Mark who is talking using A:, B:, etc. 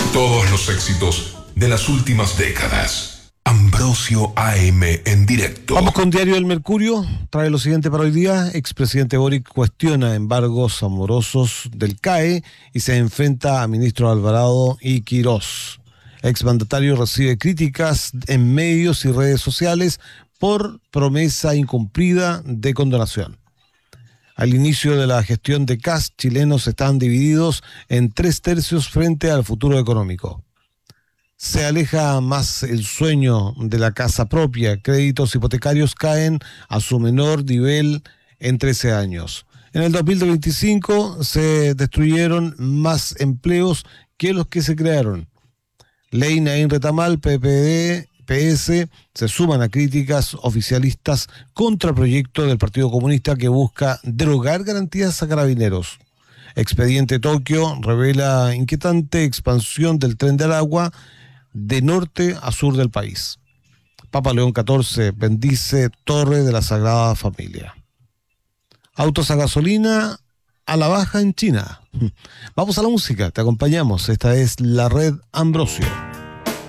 A: Todos los éxitos de las últimas décadas. Ambrosio AM en directo.
B: Vamos con Diario del Mercurio. Trae lo siguiente para hoy día. Expresidente Boric cuestiona embargos amorosos del CAE y se enfrenta a ministros Alvarado y Quirós. Exmandatario recibe críticas en medios y redes sociales por promesa incumplida de condonación. Al inicio de la gestión de Kast, chilenos están divididos en 3/3 frente al futuro económico. Se aleja más el sueño de la casa propia. Créditos hipotecarios caen a su menor nivel en 13 años. En el 2025 se destruyeron más empleos que los que se crearon. Ley Naín Retamal, PPD, PS, se suman a críticas oficialistas contra el proyecto del Partido Comunista que busca derogar garantías a carabineros. Expediente Tokio revela inquietante expansión del Tren del Agua de norte a sur del país. Papa León XIV bendice Torre de la Sagrada Familia. Autos a gasolina a la baja en China. Vamos a la música, te acompañamos. Esta es la Red Ambrosio.